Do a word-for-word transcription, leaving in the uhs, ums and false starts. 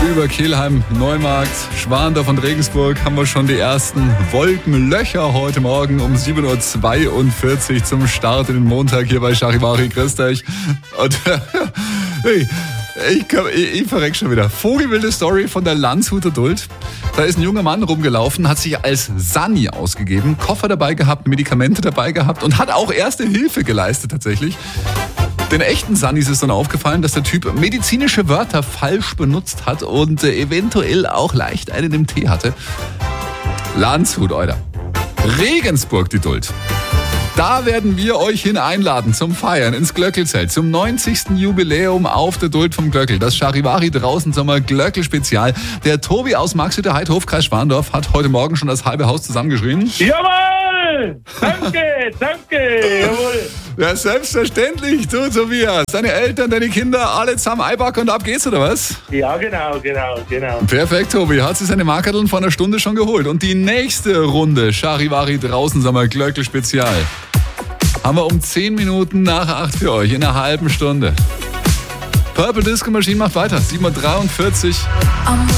über Kelheim, Neumarkt, Schwandorf und Regensburg haben wir schon die ersten Wolkenlöcher heute Morgen um sieben Uhr zweiundvierzig zum Start in den Montag hier bei Charivari. Grüßt euch. Und hey, ich, ich, ich verreck schon wieder. Vogelwilde Story von der Landshuter Duld. Da ist ein junger Mann rumgelaufen, hat sich als Sani ausgegeben, Koffer dabei gehabt, Medikamente dabei gehabt und hat auch erste Hilfe geleistet tatsächlich. Den echten Sunnis ist dann aufgefallen, dass der Typ medizinische Wörter falsch benutzt hat und äh, eventuell auch leicht einen im Tee hatte. Landshut, Alter. Regensburg, die Duld. Da werden wir euch hin einladen zum Feiern ins Glöckelzelt, zum neunzigsten Jubiläum auf der Duld vom Glöckel. Das Charivari draußen Sommer Glöckel-Spezial. Der Tobi aus Maxhütte Heidhof, Kreis Schwandorf, hat heute Morgen schon das halbe Haus zusammengeschrien. Jawohl! Danke, danke, jawohl. Ja, selbstverständlich, du Tobias. Deine Eltern, deine Kinder, alle zusammen einpacken und ab geht's, oder was? Ja, genau, genau, genau. Perfekt, Tobi. Hat sich seine Markerteln vor einer Stunde schon geholt. Und die nächste Runde Charivari draußen Sommer Glöckel Spezial haben wir um zehn Minuten nach acht für euch, in einer halben Stunde. Purple Disco Machine macht weiter, sieben Uhr dreiundvierzig.